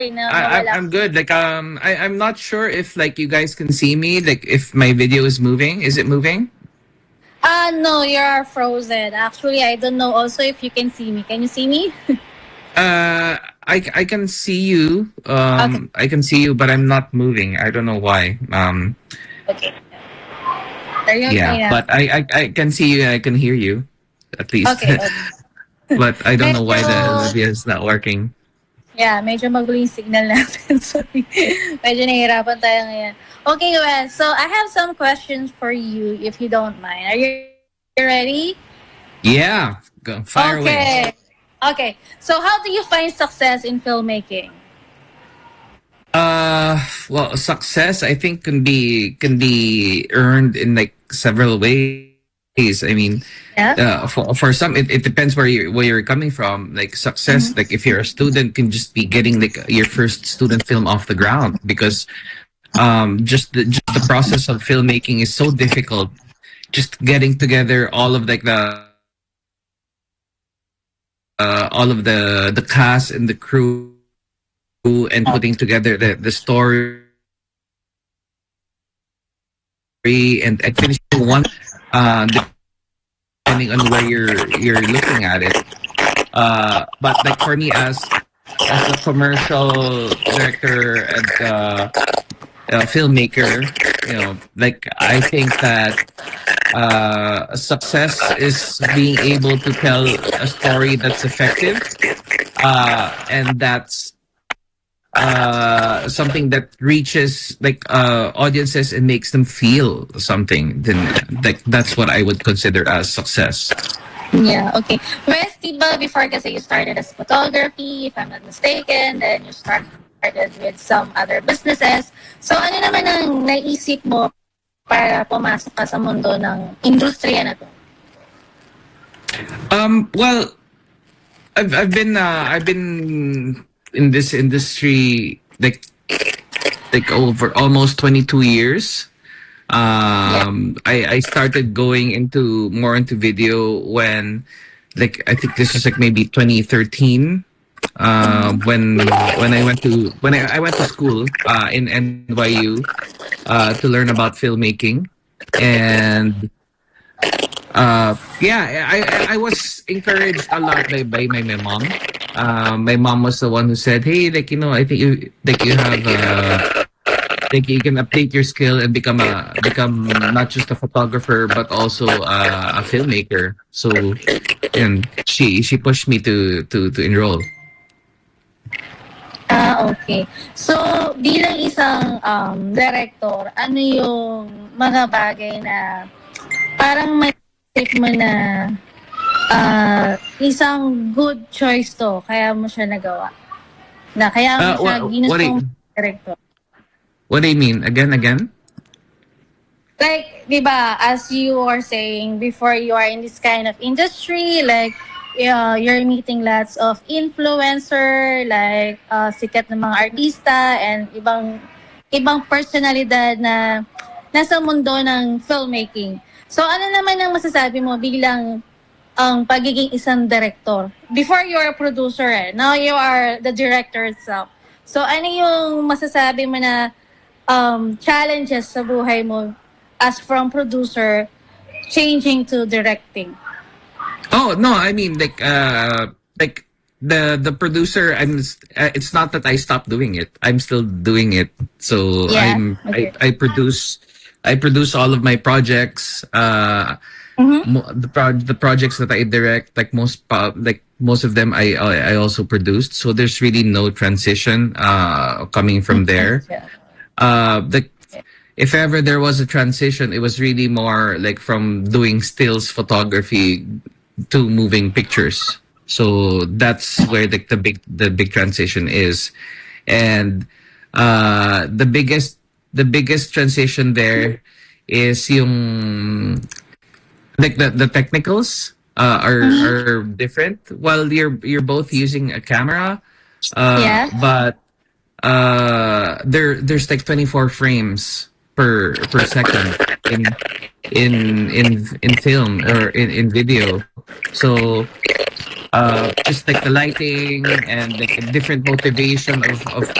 na I'm mawala. I'm good. Like I'm not sure if like you guys can see me. Like if my video is moving. Is it moving? No, you are frozen. Actually, I don't know also if you can see me. Can you see me? I can see you. Okay. I can see you, but I'm not moving. I don't know why. Okay. Are you okay Yeah, now? but I can see you. I can hear you, at least. Okay, okay. But I don't know Medyo, why the video is not working. yeah, medyo magulo yung signal natin. Sorry. Medyo nahihirapan tayo ngayon. Okay, well, so I have some questions for you if you don't mind. Are you ready? Yeah, go fire away. Okay. Okay. So how do you find success in filmmaking? Well, success I think can be earned in like several ways. I mean, Yeah. for some it depends where you're coming from. Like success, Mm-hmm. like if you're a student, can just be getting like your first student film off the ground because just the process of filmmaking is so difficult. Just getting together all of the cast and the crew and putting together the story and finishing one depending on where you're looking at it. But like for me as a commercial director and filmmaker, like I think that success is being able to tell a story that's effective, and that's something that reaches like audiences and makes them feel something. Then like that's what I would consider as success. Yeah, okay. Wes, diba, before kasi you started as photography, if I'm not mistaken, then you started with some other businesses. So, ano naman ang naisip mo para pumasok ka sa mundo ng industriya na to? Well, I've been in this industry like over almost 22 years. Yeah. I started going into video when like I think this was like maybe 2013. When I went to school in NYU to learn about filmmaking, and yeah, I was encouraged a lot by my mom. My mom was the one who said, "Hey, like I think you have like you can update your skill and become not just a photographer but also a filmmaker." So, and she pushed me to enroll. Okay. So, bilang isang director, ano yung mga bagay na parang may isip mo na isang good choice to, kaya mo siya nagawa? Na kaya mo siya What ginustong director? what do you mean? Again? Like, di ba, as you are saying, before you are in this kind of industry, like, you're meeting lots of influencer, like, sikat na mga artista, and ibang personalidad na nasa mundo ng filmmaking. So, ano naman ang masasabi mo bilang ang pagiging isang director? Before you are a producer, now you are the director itself. So, ano yung masasabi mo na challenges sa buhay mo as from producer changing to directing? Oh no, I mean like the producer. It's not that I stopped doing it. I'm still doing it. So Yeah. Okay. I produce all of my projects. The projects that I direct, like most of them, I also produced. So there's really no transition coming from there. Yeah. The if ever there was a transition, it was really more like from doing stills photography to moving pictures. So that's where the big transition is, and the biggest transition there is yung like the technicals are different. While you're both using a camera, Yeah. but there's like 24 frames per second in film or in video. So just like the lighting and like a different motivation of